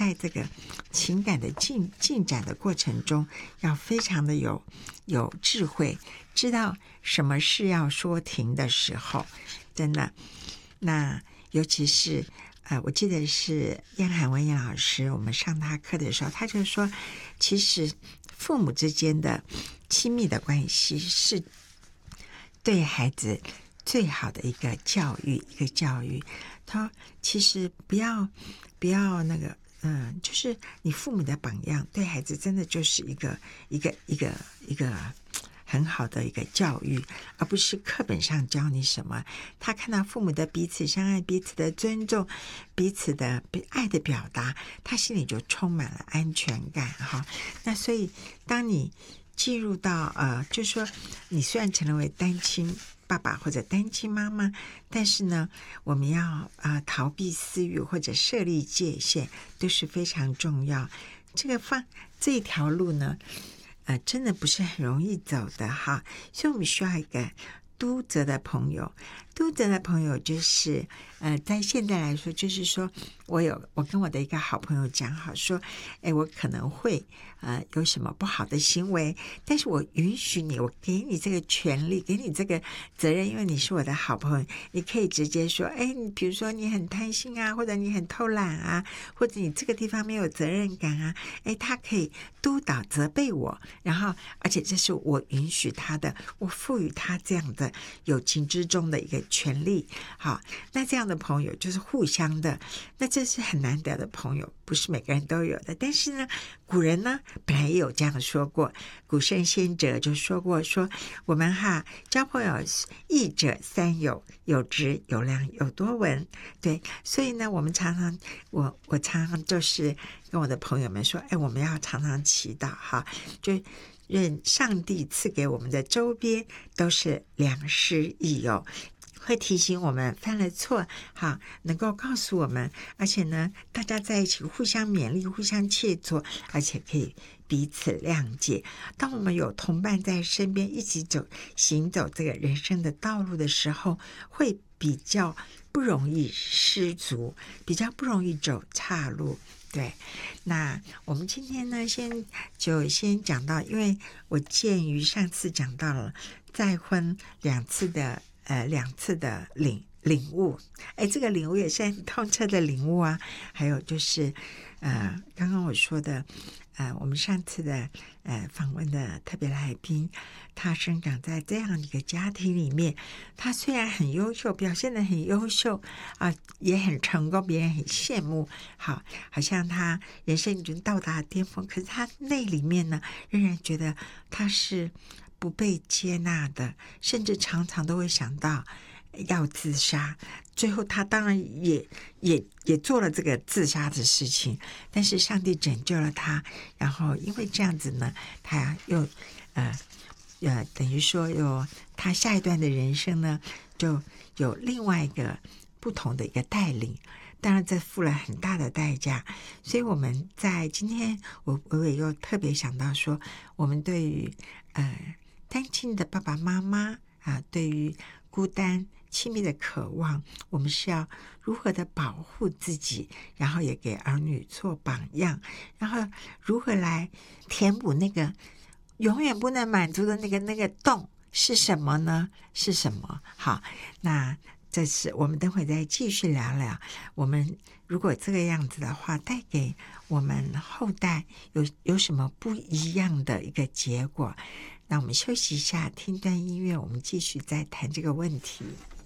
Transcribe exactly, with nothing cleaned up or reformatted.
在这个情感的进进展的过程中，要非常的有有智慧，知道什么是要说停的时候，真的。那尤其是呃，我记得是燕涵文燕老师，我们上他课的时候，他就说，其实父母之间的亲密的关系是对孩子最好的一个教育，一个教育。他其实不要不要那个，嗯，就是你父母的榜样，对孩子真的就是一个一个一个一个很好的一个教育，而不是课本上教你什么。他看到父母的彼此相爱、彼此的尊重、彼此的爱的表达，他心里就充满了安全感哈。那所以，当你进入到呃，就说你虽然成为单亲爸爸或者单亲妈妈，但是呢，我们要啊、呃、逃避私欲或者设立界限都是非常重要。这个方这一条路呢，呃，真的不是很容易走的哈，所以我们需要一个督责的朋友。督责的朋友就是呃，在现在来说，就是说我有我跟我的一个好朋友讲好说，哎，我可能会呃有什么不好的行为，但是我允许你，我给你这个权利，给你这个责任，因为你是我的好朋友，你可以直接说，哎，你比如说你很贪心啊，或者你很偷懒啊，或者你这个地方没有责任感啊，哎，他可以督导责备我，然后而且这是我允许他的，我赋予他这样的有情之中的一个权利。好，那这样的朋友就是互相的，那这是很难得的朋友，不是每个人都有的。但是呢，古人呢本来也有这样说过，古圣先哲就说过，说我们哈交朋友益者三友，有直有量有多闻。对，所以呢，我们常常我我常常就是跟我的朋友们说，哎，我们要常常祈祷哈，就愿上帝赐给我们的周边都是良师益友，会提醒我们犯了错，好，能够告诉我们，而且呢，大家在一起互相勉励，互相切磋，而且可以彼此谅解。当我们有同伴在身边一起走行走这个人生的道路的时候，会比较不容易失足，比较不容易走岔路。对，那我们今天呢，先就先讲到，因为我鉴于上次讲到了再婚两次的呃两次的领领悟，哎，这个领悟也是很透彻的领悟啊。还有就是呃，刚刚我说的呃，我们上次的呃访问的特别来宾，他生长在这样一个家庭里面，他虽然很优秀，表现得很优秀啊、呃，也很成功，别人很羡慕，好，好像他人生已经到达巅峰，可是他内里面呢，仍然觉得他是不被接纳的，甚至常常都会想到要自杀。最后他当然也也也做了这个自杀的事情，但是上帝拯救了他，然后因为这样子呢，他又呃呃等于说有他下一段的人生呢，就有另外一个不同的一个带领。当然这付了很大的代价，所以我们在今天我我也又特别想到说，我们对于呃单亲的爸爸妈妈啊，对于孤单亲密的渴望，我们是要如何的保护自己，然后也给儿女做榜样，然后如何来填补那个永远不能满足的那个那个洞是什么呢？是什么？好，那这是我们等会再继续聊聊，我们如果这个样子的话，带给我们后代有有什么不一样的一个结果。那我们休息一下，听段音乐，我们继续再谈这个问题。